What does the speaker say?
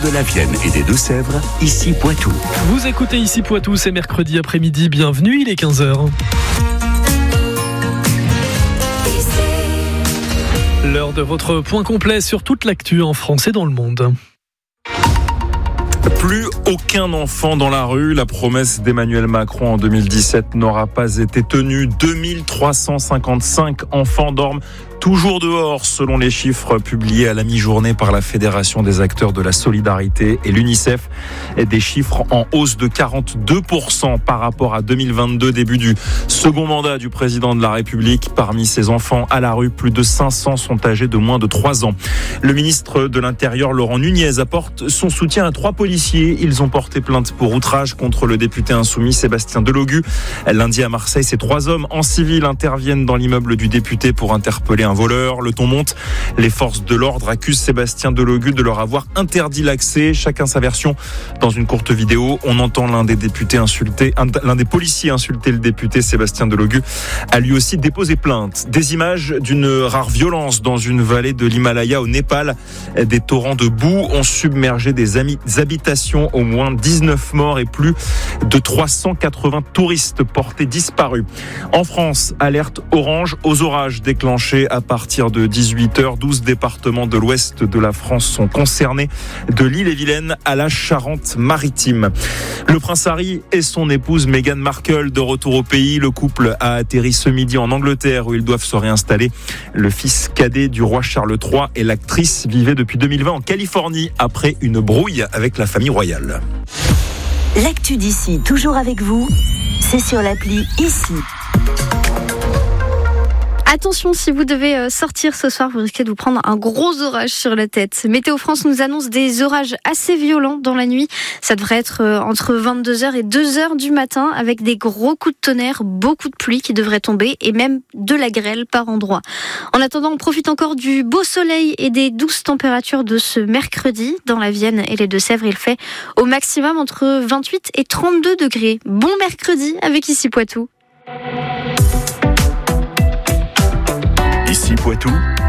De la Vienne et des Deux-Sèvres, ici Poitou. Vous écoutez ici Poitou, c'est mercredi après-midi, bienvenue, il est 15h. L'heure de votre point complet sur toute l'actu en France et dans le monde. Plus aucun enfant dans la rue. La promesse d'Emmanuel Macron en 2017 n'aura pas été tenue. 2355 enfants dorment toujours dehors, selon les chiffres publiés à la mi-journée par la Fédération des acteurs de la solidarité et l'UNICEF. Des chiffres en hausse de 42% par rapport à 2022, début du second mandat du président de la République. Parmi ces enfants à la rue, plus de 500 sont âgés de moins de 3 ans. Le ministre de l'Intérieur, Laurent Nunez, apporte son soutien à 3 policiers. Ils ont porté plainte pour outrage contre le député insoumis Sébastien Delogu. Lundi à Marseille, ces 3 hommes en civil interviennent dans l'immeuble du député pour interpeller un voleur. Le ton monte. Les forces de l'ordre accusent Sébastien Delogu de leur avoir interdit l'accès. Chacun sa version. Dans une courte vidéo, on entend l'un des policiers insulter le député Sébastien Delogu, a lui aussi déposé plainte. Des images d'une rare violence dans une vallée de l'Himalaya au Népal. Des torrents de boue ont submergé des habitations. Au moins 19 morts et plus de 380 touristes portés disparus. En France, alerte orange aux orages déclenchés à partir de 18h. 12 départements de l'ouest de la France sont concernés, de l'Ille-et-Vilaine à la Charente-Maritime. Le prince Harry et son épouse Meghan Markle de retour au pays. Le couple a atterri ce midi en Angleterre où ils doivent se réinstaller. Le fils cadet du roi Charles III et l'actrice vivaient depuis 2020 en Californie après une brouille avec la famille royale. L'actu d'ici, toujours avec vous, c'est sur l'appli Ici. Attention, si vous devez sortir ce soir, vous risquez de vous prendre un gros orage sur la tête. Météo France nous annonce des orages assez violents dans la nuit. Ça devrait être entre 22h et 2h du matin avec des gros coups de tonnerre, beaucoup de pluie qui devrait tomber et même de la grêle par endroits. En attendant, on profite encore du beau soleil et des douces températures de ce mercredi. Dans la Vienne et les Deux-Sèvres, il fait au maximum entre 28 et 32 degrés. Bon mercredi avec Ici Poitou. Ici Poitou,